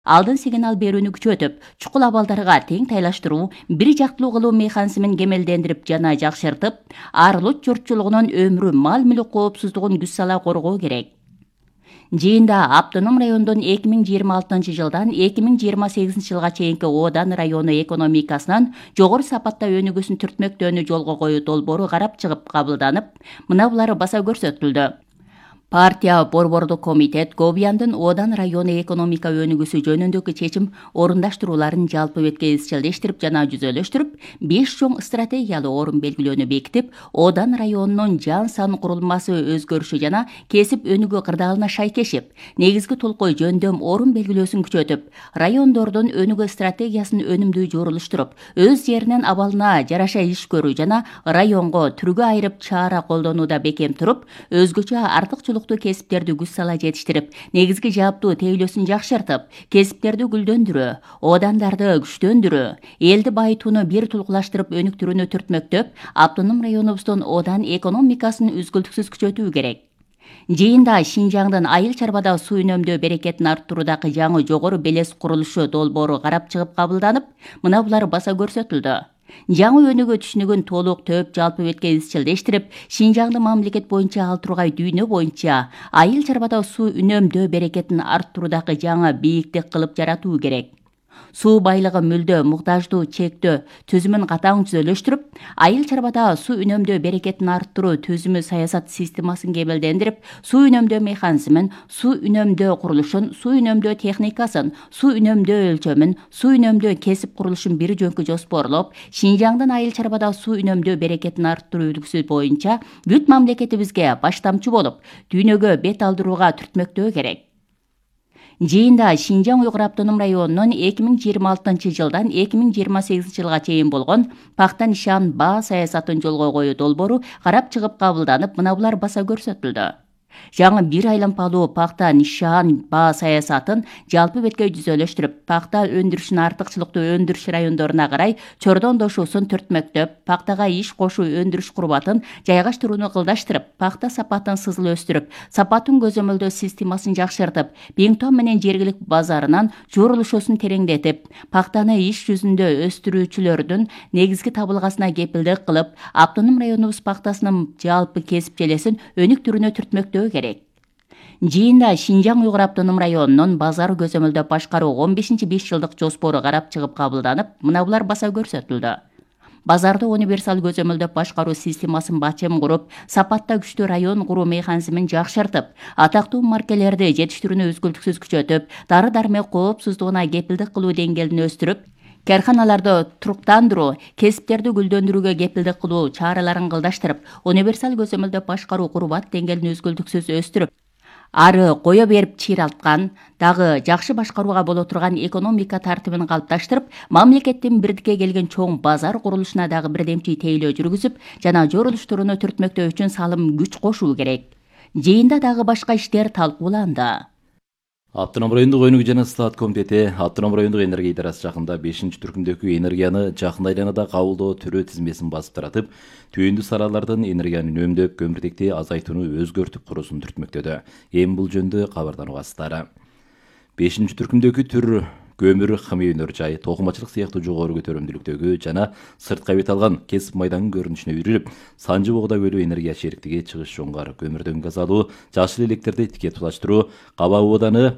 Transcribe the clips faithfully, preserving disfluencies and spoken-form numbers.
алдын сигнал берүүнү күчөтүп, чукул абалдарга тең тайлаштыруу, бир жактылуу кылуу механизмин кемелдендирип жана жакшыртып, арылыч журтчулугунун өмүрү, мал мүлүк коопсуздугун күч сала коргоо керек. Жыйында Автоном райондун эки миң жыйырма алтынчы жылдан эки миң жыйырма сегизинчи жылга чейинки Одан району экономикасынан жогору сапатта өнүгүүсүн түртмөктөөнү жолго коюу долбоору карап чыгып кабылданып, мына булар баса көрсөтүлдү. Партия Борбордук комитет Говьяндын Одан району экономика өнүгүүсү жөнүндөгү чечим орундаштырууларын жалпы бетке изчилдештирип жана жүзөлөштүрүп, беш чоң стратегиялуу орун белгилөөнү бекитип, Одан районунун жан сан курулмасы өзгөрүшү жана кесип өнүгүү кырдаалына шайкешип, негизги толкой жөндөм орун белгилөөсүн күчөтүп, райондордун өнүгүү стратегиясын өнүмдүү жорулуштуруп, өз жеринин абалына жараша иш көрүү жана районго түргө айырып чара колдонууда бекем туруп, өзгөчө артыкчылык кесиптерди күч сала жетиштирип, негизги жааптуу тейлөөсүн жакшыртып, кесиптерди гүлдөндүрүү, одандарды күчтөндүрүү, элди байытууну бир тулкулаштырып өнүктүрүүнү түртмөктөп, Автоном районубуздун Одан экономикасын үзгүлтүксүз күчөтүү керек. Жыйында Шинжаңдын айыл чарбада суу үнөмдөө берекетин арттыруудагы жаңы жогору белес курулушу долбоору карап чыгып кабылданып, мына булар баса көрсөтүлдү. Жаңы өнүгүү түшүнүгүн толук төп жалпы бетке изчилдештирип, Шинжаңды мамлекет боюнча ал тургай дүйнө боюнча айыл чарбада суу үнөмдөө берекетин арттыруудагы жаңы бийиктик кылып жаратуу керек. Суу байлыгы мүлдө муктаждуу чектөө түзүмүн катаң түзөлөштүрүп, айыл чарбада суу үнөмдөө берекетин арттыруу түзүмү саясат системасын кемелдендирип, суу үнөмдөө механизмин, суу үнөмдөө курулушун, суу үнөмдөө техникасын, суу үнөмдөө өлчөмүн, суу үнөмдөө кесип курулушун бир жөнкү жоспорлоп, Шинжаңдын айыл чарбада суу үнөмдөө берекетин арттыруу үлгүсү боюнча бүт мамлекетибизге баштамчы болуп, дүйнөгө бет алдырууга түртмөктөө керек. Жыйында Шинжаң Уйгур Автоном районунун эки миң жыйырма алтынчы жылдан эки миң жыйырма сегизинчи жылга чейин болгон пакта нишан баа саясатын жолго коюу долбоору карап чыгып кабылданып, мына булар баса көрсөтүлдү. Жаңы бир айланпалуу пакта нишан баа саясатын жалпы бетке жүзөлөштүрүп, пакта өндүрүшүн артыкчылыктуу өндүрүш райондоруна карай чордондошуусун түртмөктөп, пактага иш кошуу өндүрүш курбатын жайгаштырууну кылдаштырып, пакта сапатын сызыл өстүрүп, сапатын көзөмөлдөө системасын жакшыртып, Биңтон менен жергилик базарынан журулушуусун тереңдетип, пактаны иш жүзүндө өстүрүүчүлөрдүн негизги табылгасына кепилдик кылып, Автоном районубуз пактасынын жалпы кесип желесин өнүктүрүүнү түртмөктөө керек. Жыйында Шинжаң Уйгур Автоном районунун базар көзөмөлдөп башкаруу он бешинчи беш жылдык жоспору карап чыгып кабылданып, мына булар баса көрсөтүлдү. Базарды универсал көзөмөлдөп башкаруу системасын бачым куруп, сапатта күчтүү район куруу механизмин жакшыртып, атактуу маркелерди жетиштирүүнү үзгүлтүксүз күчөтүп, дары-дармек коопсуздугуна кепилдик кылуу деңгээлин өстүрүп, карханаларды туруктандыруу, кесиптерди гүлдөндүрүүгө кепилдик кылуу чараларын кылдаштырып, универсал көзөмөлдөп башкаруу курбат деңгээлин үзгүлтүксүз өстүрүп, ары кое берип чыйралткан, дагы жакшы башкарууга боло турган экономика тартибин калыпташтырып, мамлекеттин бирдикке келген чоң базар курулушуна дагы бирдемчи тейлөө жүргүзүп жана жорулуштууну түртмөктөө үчүн салым күч кошуу керек. Жыйында дагы башка иштер талкууланды. Автоном райондук өнүгүү жана ыстаат комитети Автоном райондук энергия идарасы жакында бешинчи түркүмдөгү энергияны жакын айланада кабылдоо түрөө тизмесин басып таратып, түйүндү саралардан энергияны үнөмдөп, көмүртекти азайтууну өзгөртүп куруусун түртмөктөдү. Эми бул жөнүндө кабардануу астары. бешинчи түркүмдөгү түр көмүр, химия өнөр жай, токумачылык сыяктуу жогору көтөрүмдүүлүктөгү жана сырткы бет алган кесип майданын көрүнүшүнө үйрүлүп, Санжы Богда көлү энергия шериктиги чыгыш жоңгар көмүрдөн газ алуу, жашыл электерди тике тулаштыруу, Каба ооданы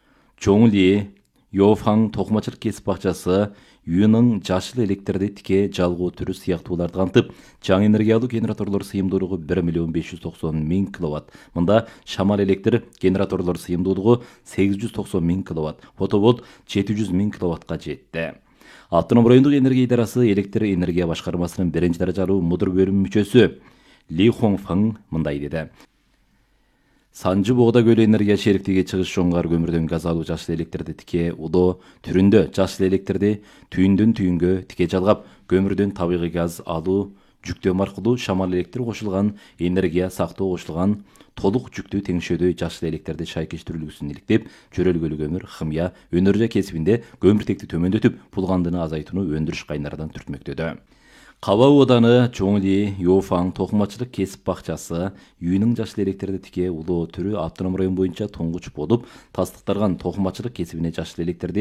Чоңли, Йофаң токумачылык кесип бакчасы, Юнун жашыл электерди тике жалгоо түрү сыяктууларды камтып, жаңы энергиялуу генераторлор сыйымдуулугу бир миллион беш жүз токсон миң киловатт. Мында шамал электр генераторлор сыйымдуулугу сегиз жүз токсон миң киловатт, фотоболт жети жүз миң киловаттка жетти. Автоном райондук энергия идарасы электр энергия башкармасынын биринчи даражалуу мудур бөлүм мүчөсү Ли Хоңфаң мындай деди. Санжы Богда көлү энергия шериктиги чыгыш жоңгар көмүрдөн газ алуу жашыл электерди тике удоо түрүндө жашыл электерди түйүндөн түйүнгө тике жалгап, көмүрдөн табигый газ алуу жүктөм аркылуу шамал электр кошулган, энергия сактоо кошулган толук жүктүү теңшөөдөй жашыл электерди шайкештирүүлүгүсүн иликтеп, чөрөлгөлүү көмүр, химия, өнөр жай кесибинде көмүртекти төмөндөтүп, пул кандыны азайтууну өндүрүш кайнардан түртмөктөдү. Кабау ауданы Чоңли, Йофаң токумачылык кесип бакчасы үйүнүн жашыл электерди тике улуу түрү автоном район боюнча туңгуч болуп, тастыктарган токумачылык кесибине жашыл электерди